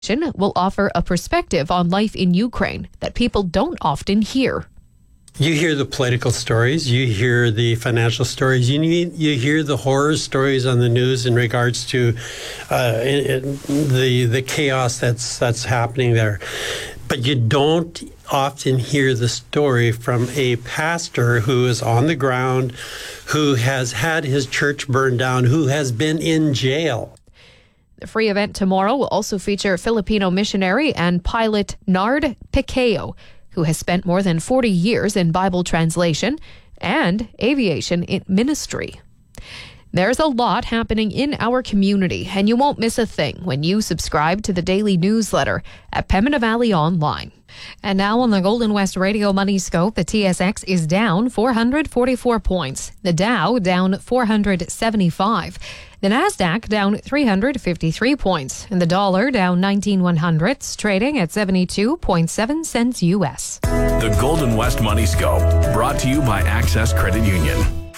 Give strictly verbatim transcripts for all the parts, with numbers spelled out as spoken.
will offer a perspective on life in Ukraine that people don't often hear. You hear the political stories, you hear the financial stories, you need, you hear the horror stories on the news in regards to uh, it, it, the the chaos that's that's happening there. But you don't often hear the story from a pastor who is on the ground, who has had his church burned down, who has been in jail. The free event tomorrow will also feature Filipino missionary and pilot Nard Picao, who has spent more than forty years in Bible translation and aviation ministry. There's a lot happening in our community, and you won't miss a thing when you subscribe to the daily newsletter at Pembina Valley Online. And now on the Golden West Radio Money Scope, the T S X is down four hundred forty-four points. The Dow down four hundred seventy-five. The Nasdaq down three hundred fifty-three points. And the dollar down nineteen one hundredths, trading at seventy-two point seven cents U S. The Golden West Money Scope, brought to you by Access Credit Union.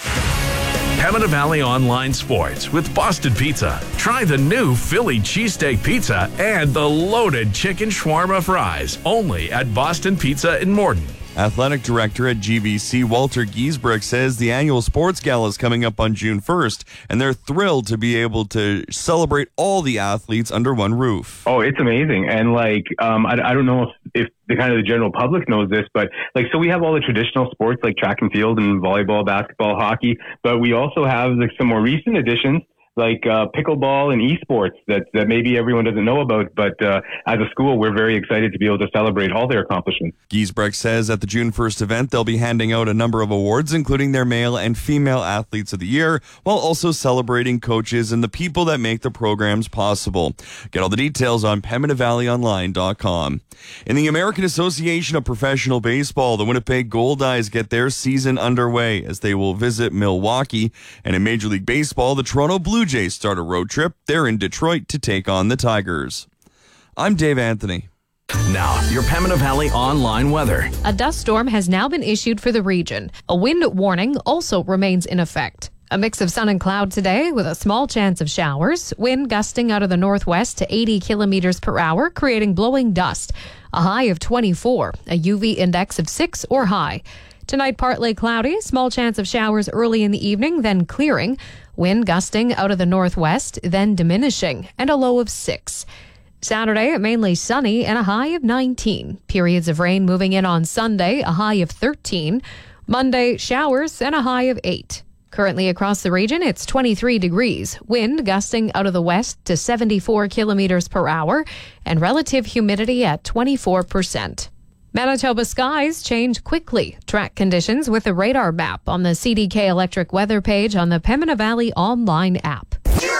Pembina Valley Online Sports with Boston Pizza. Try the new Philly cheesesteak pizza and the loaded chicken shawarma fries. Only at Boston Pizza in Morden. Athletic Director at G V C, Walter Giesbrecht, says the annual sports gala is coming up on June first, and they're thrilled to be able to celebrate all the athletes under one roof. Oh, it's amazing. And like, um, I, I don't know if, if the kind of the general public knows this, but like, so we have all the traditional sports like track and field and volleyball, basketball, hockey, but we also have like some more recent additions like uh, pickleball and esports that, that maybe everyone doesn't know about. But uh, as a school, we're very excited to be able to celebrate all their accomplishments. Giesbrecht says at the June first event, they'll be handing out a number of awards, including their male and female athletes of the year, while also celebrating coaches and the people that make the programs possible. Get all the details on Pembina Valley Online dot com. In the American Association of Professional Baseball, the Winnipeg Goldeyes get their season underway as they will visit Milwaukee. And in Major League Baseball, the Toronto Blue Jays start a road trip. They're in Detroit to take on the Tigers. I'm Dave Anthony. Now, your Pembina Valley online weather. A dust storm has now been issued for the region. A wind warning also remains in effect. A mix of sun and cloud today with a small chance of showers. Wind gusting out of the northwest to eighty kilometers per hour, creating blowing dust. A high of twenty-four, a U V index of six or high. Tonight, partly cloudy, small chance of showers early in the evening, then clearing. Wind gusting out of the northwest, then diminishing, and a low of six. Saturday, mainly sunny and a high of nineteen. Periods of rain moving in on Sunday, a high of thirteen. Monday, showers and a high of eight. Currently across the region, it's twenty-three degrees. Wind gusting out of the west to seventy-four kilometers per hour, and relative humidity at twenty-four percent. Manitoba skies change quickly. Track conditions with the radar map on the C D K Electric weather page on the Pembina Valley Online app.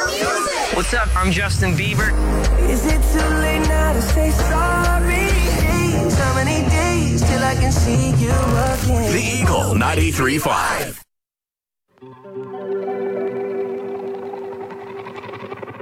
What's up? I'm Justin Bieber. Is it too late now to say sorry? How many days till I can see you again? The Eagle ninety-three point five.